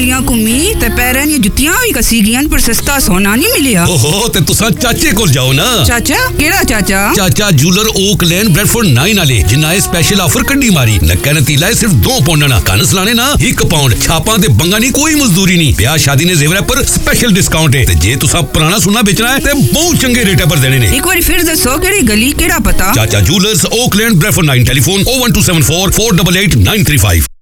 गलियां घूमी ते पैरां दी जुत्तियां भी कसी गईयां पर सस्ता सोना नहीं मिलिया। ओहो ते तुसा चाचे कोल जाओ ना। चाचा केड़ा चाचा? चाचा जूलर ओक लेन ब्रेडफोर्ड 9 वाले जिन्ना ए स्पेशल ऑफर कड्डी मारी। नक्का नतीला सिर्फ 2 पाउंड ना, कन सलाने ना 1 पाउंड। छापां ते बंगा नहीं, कोई मजदूरी नहीं। ब्याह शादी ने जेवर पर स्पेशल डिस्काउंट है ते जे तुसा पुराना सोना बेचना है ते बहुत चंगे रेट पर देने ने। एक बार फिर दसो केड़ी गली केड़ा पता? चाचा जूलर्स ओक लेन ब्रेडफोर्ड 9 टेलीफोन 01274 488 935।